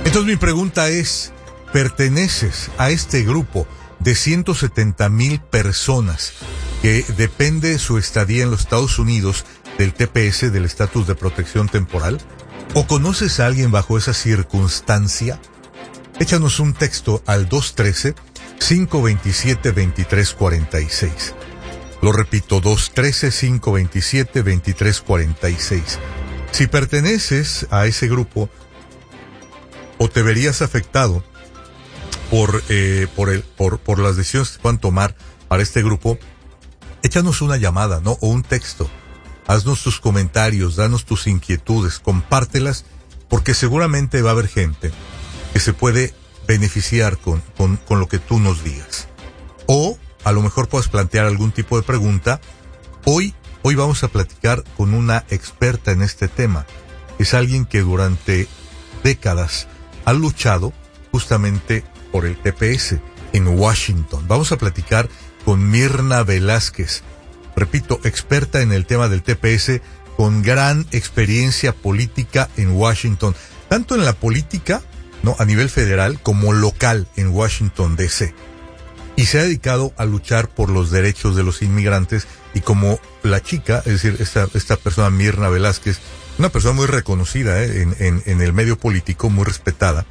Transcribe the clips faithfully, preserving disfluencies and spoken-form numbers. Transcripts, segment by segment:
Entonces mi pregunta es, ¿perteneces a este grupo de ciento setenta mil personas que depende su estadía en los Estados Unidos del T P S, del estatus de protección temporal? ¿O conoces a alguien bajo esa circunstancia? Échanos un texto al dos uno tres, cinco dos siete, dos tres cuatro seis. Lo repito, dos uno tres, cinco dos siete, dos tres cuatro seis. Si perteneces a ese grupo o te verías afectado por, eh, por, el, por, por las decisiones que se puedan tomar para este grupo, échanos una llamada, ¿no? O un texto. Haznos tus comentarios, danos tus inquietudes, compártelas, porque seguramente va a haber gente que se puede beneficiar con, con, con lo que tú nos digas. O a lo mejor puedas plantear algún tipo de pregunta. Hoy, hoy vamos a platicar con una experta en este tema. Es alguien que durante décadas ha luchado justamente por el T P S en Washington. Vamos a platicar con Mirna Velázquez. Repito, experta en el tema del T P S, con gran experiencia política en Washington, tanto en la política, ¿no?, a nivel federal como local en Washington D C. Y se ha dedicado a luchar por los derechos de los inmigrantes, y como la chica, es decir, esta, esta persona Mirna Velázquez, una persona muy reconocida ¿eh? en, en, en el medio político, muy respetada,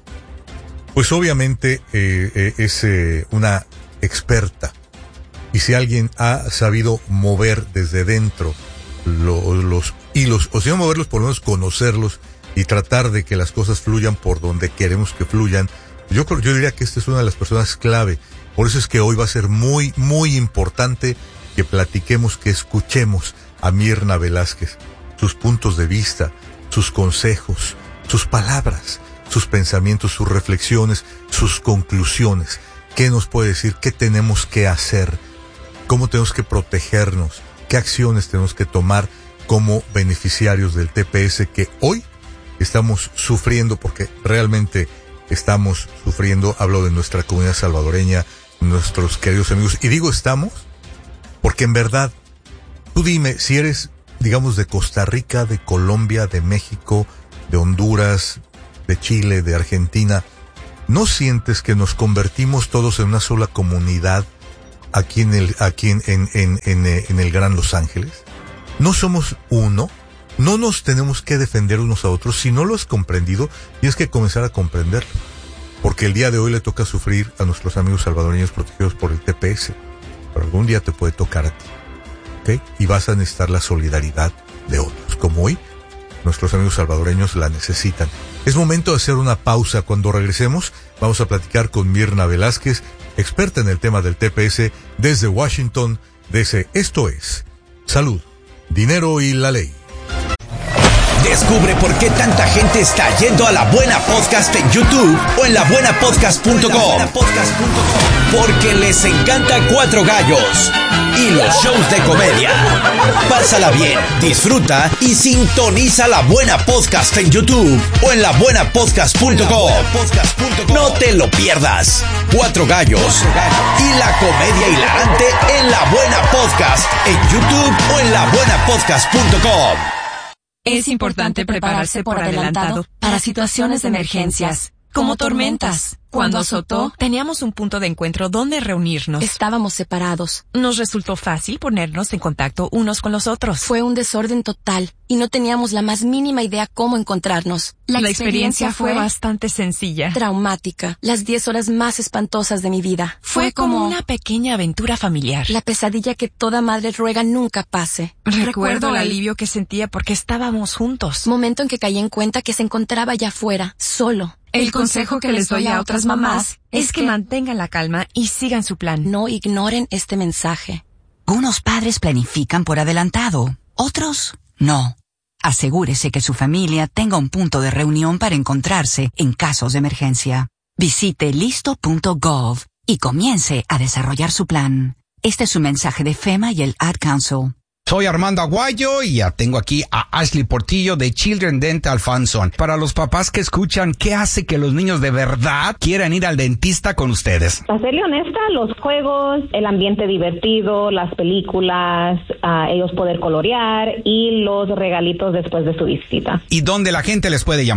pues obviamente eh, eh, es eh, una experta. Y si alguien ha sabido mover desde dentro lo, los hilos, o si no moverlos, por lo menos conocerlos y tratar de que las cosas fluyan por donde queremos que fluyan, yo, yo diría que esta es una de las personas clave. Por eso es que hoy va a ser muy, muy importante que platiquemos, que escuchemos a Mirna Velázquez, sus puntos de vista, sus consejos, sus palabras, sus pensamientos, sus reflexiones, sus conclusiones. ¿Qué nos puede decir? ¿Qué tenemos que hacer? ¿Cómo tenemos que protegernos? ¿Qué acciones tenemos que tomar como beneficiarios del T P S que hoy estamos sufriendo? Porque realmente estamos sufriendo. Hablo de nuestra comunidad salvadoreña, nuestros queridos amigos. Y digo estamos porque en verdad, tú dime, si eres, digamos, de Costa Rica, de Colombia, de México, de Honduras, de Chile, de Argentina, ¿no sientes que nos convertimos todos en una sola comunidad aquí en el, aquí en, en, en, en, en el Gran Los Ángeles? ¿No somos uno? No nos tenemos que defender unos a otros. Si no lo has comprendido, tienes que comenzar a comprenderlo. Porque el día de hoy le toca sufrir a nuestros amigos salvadoreños protegidos por el T P S. Pero algún día te puede tocar a ti. ¿Ok? Y vas a necesitar la solidaridad de otros. Como hoy, nuestros amigos salvadoreños la necesitan. Es momento de hacer una pausa. Cuando regresemos, vamos a platicar con Mirna Velázquez, experta en el tema del T P S desde Washington D C. Esto es Salud, Dinero y la Ley. Descubre por qué tanta gente está yendo a La Buena Podcast en YouTube o en la buena podcast punto com. Porque les encanta Cuatro Gallos y los shows de comedia. Pásala bien, disfruta y sintoniza La Buena Podcast en YouTube o en la buena podcast punto com. No te lo pierdas. Cuatro Gallos y la comedia hilarante en La Buena Podcast en YouTube o en la buena podcast punto com. Es importante prepararse por adelantado para situaciones de emergencias, como tormentas. Cuando azotó, teníamos un punto de encuentro donde reunirnos. Estábamos separados. Nos resultó fácil ponernos en contacto unos con los otros. Fue un desorden total y no teníamos la más mínima idea cómo encontrarnos. La, la experiencia, experiencia fue bastante sencilla. Traumática. Las diez horas más espantosas de mi vida. Fue como una pequeña aventura familiar. La pesadilla que toda madre ruega nunca pase. Recuerdo, Recuerdo el alivio que sentía porque estábamos juntos. Momento en que caí en cuenta que se encontraba allá afuera, solo. El consejo que les doy a otras mamás es que mantengan la calma y sigan su plan. No ignoren este mensaje. Unos padres planifican por adelantado, otros no. Asegúrese que su familia tenga un punto de reunión para encontrarse en casos de emergencia. Visite listo punto gov y comience a desarrollar su plan. Este es un mensaje de FEMA y el Ad Council. Soy Armando Aguayo y ya tengo aquí a Ashley Portillo de Children Dental Funson. Para los papás que escuchan, ¿qué hace que los niños de verdad quieran ir al dentista con ustedes? Para serle honesta, los juegos, el ambiente divertido, las películas, uh, ellos poder colorear y los regalitos después de su visita. ¿Y dónde la gente les puede llamar? Claro que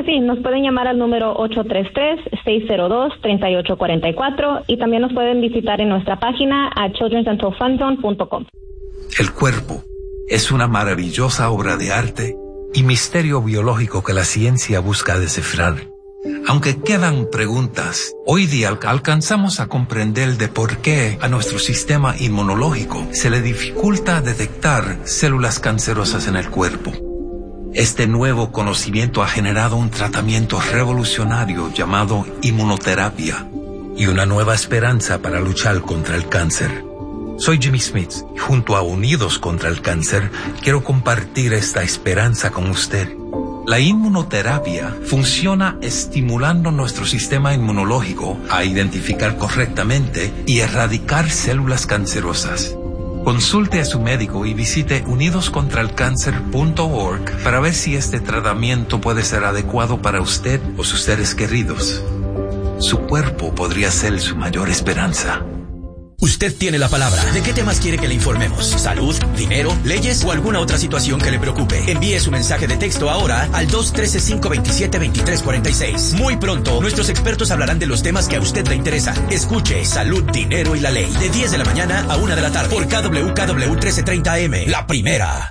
que sí, nos pueden llamar al número ocho tres tres, seis cero dos, tres ocho cuatro cuatro y también nos pueden visitar en nuestra página a children's dental fun zone punto com. El cuerpo es una maravillosa obra de arte y misterio biológico que la ciencia busca descifrar. Aunque quedan preguntas, hoy día alcanzamos a comprender de por qué a nuestro sistema inmunológico se le dificulta detectar células cancerosas en el cuerpo. Este nuevo conocimiento ha generado un tratamiento revolucionario llamado inmunoterapia y una nueva esperanza para luchar contra el cáncer. Soy Jimmy Smith y junto a Unidos contra el Cáncer quiero compartir esta esperanza con usted. La inmunoterapia funciona estimulando nuestro sistema inmunológico a identificar correctamente y erradicar células cancerosas. Consulte a su médico y visite unidos contra el cáncer punto org para ver si este tratamiento puede ser adecuado para usted o sus seres queridos. Su cuerpo podría ser su mayor esperanza. Usted tiene la palabra. ¿De qué temas quiere que le informemos? ¿Salud, dinero, leyes o alguna otra situación que le preocupe? Envíe su mensaje de texto ahora al dos uno tres, cinco dos siete, dos tres cuatro seis. Muy pronto, nuestros expertos hablarán de los temas que a usted le interesan. Escuche Salud, Dinero y la Ley. De diez de la mañana a una de la tarde. Por K W K W trece treinta A M. La primera.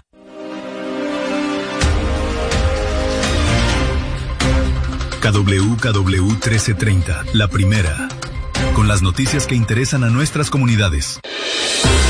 K W K W trece treinta. La primera. Con las noticias que interesan a nuestras comunidades.